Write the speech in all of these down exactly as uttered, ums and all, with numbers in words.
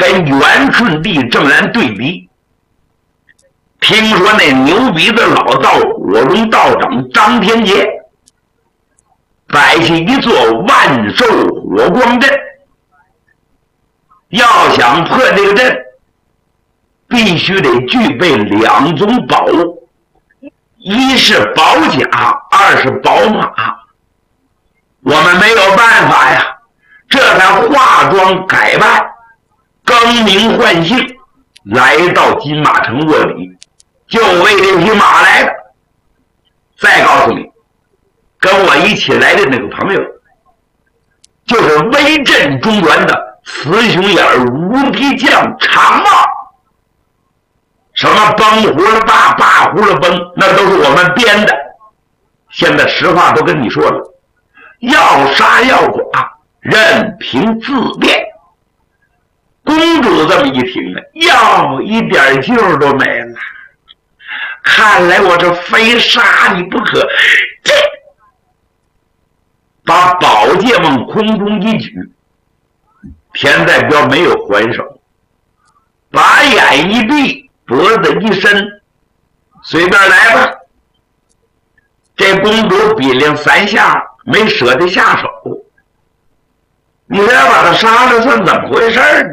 跟元顺帝正然对比。听说那牛鼻子老道火龙道长张天杰摆下一座万寿火光阵，要想破这个阵，必须得具备两种宝物，一是宝甲，二是宝马。我们没有办法呀，这才化妆改扮，更名换姓，来到金马城卧底，就为这匹马来的。再告诉你，跟我一起来的那个朋友，就是威震中原的雌雄眼无敌将长帽。什么崩胡了霸，霸胡了崩，那都是我们编的。现在实话都跟你说了，要杀要剐，任凭自便。公主这么一听呢，要一点救都没了。看来我这非杀你不可。这把宝剑往空中一举，田代彪没有还手，把眼一闭，脖子一伸，随便来吧。这公主比量三下，没舍得下手。你再把他杀了算怎么回事呢？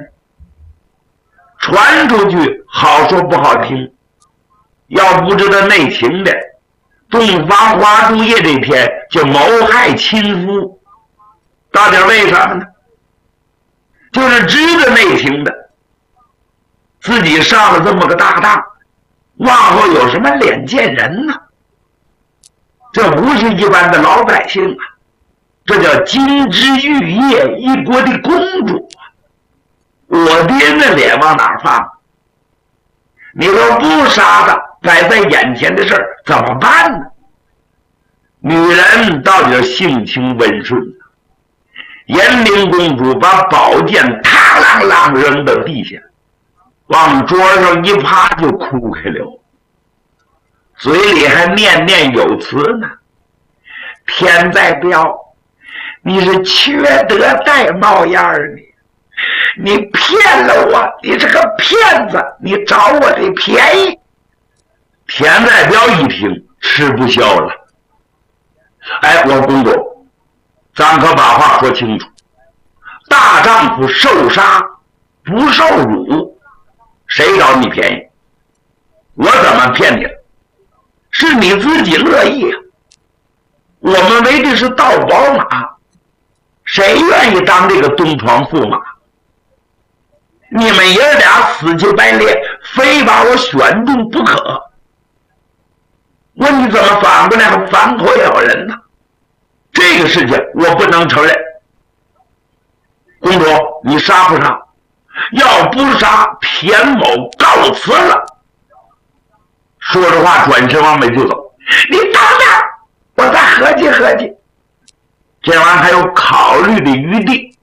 传出去好说不好听，要不知道内情的，洞房花烛夜这天就谋害亲夫，到底为什么呢？就是知道内情的，自己上了这么个大当，往后有什么脸见人呢？这不是一般的老百姓啊，这叫金枝玉叶一国的公主啊！我爹那脸往哪儿放？你说不杀他，摆在眼前的事儿怎么办呢？女人到底性情温顺，延陵公主把宝剑踏啷啷扔到地下，往桌上一趴就哭开了，嘴里还念念有词呢。田代彪，你是缺德带冒烟儿，你你骗了我，你是个骗子，你找我的便宜。田代彪一听吃不消了，哎，我公主，咱可把话说清楚，大丈夫受杀不受辱，谁找你便宜？我怎么骗你了？是你自己乐意啊。我们为的是盗宝马，谁愿意当这个东床驸马？你们爷俩死乞白咧，非把我选中不可。问你怎么反过来还反口咬人呢？这个事情我不能承认。公主，你杀不杀？要不杀，田某告辞了。说着话，转身往北就走。你等等，我再合计合计。这玩意儿还有考虑的余地。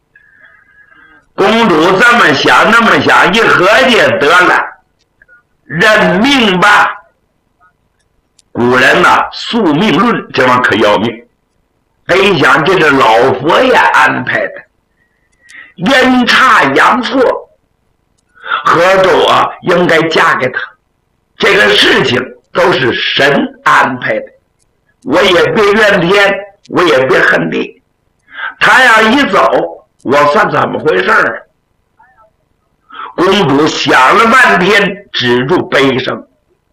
公主这么想那么想，一合计得了，认命吧。古人呐、啊，宿命论这玩意儿可要命。没想这是老佛爷安排的，阴差阳错，合着我应该嫁给他。这个事情都是神安排的，我也别怨天，我也别恨地。他要一走，我算怎么回事啊？公主想了半天，止住悲声。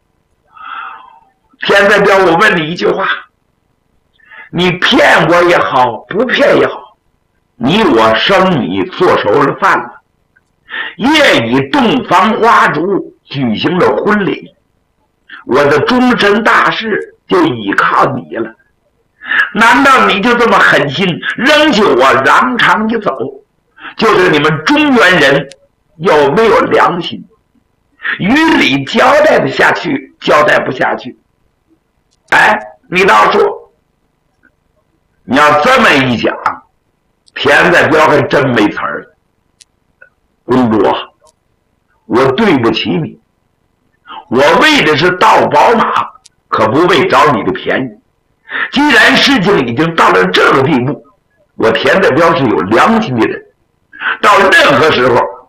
田代彪，我问你一句话，你骗我也好，不骗也好，你我生米做熟了饭了，夜以洞房花烛举行了婚礼，我的终身大事就依靠你了。难道你就这么狠心扔下我扬长一走？就是你们中原人有没有良心？于理交代得下去，交代不下去。哎，你倒说，你要这么一讲，田代彪还真没词儿。公主啊，我对不起你，我为的是盗宝马，可不为找你的便宜。既然事情已经到了这个地步，我田代彪是有良心的人，到任何时候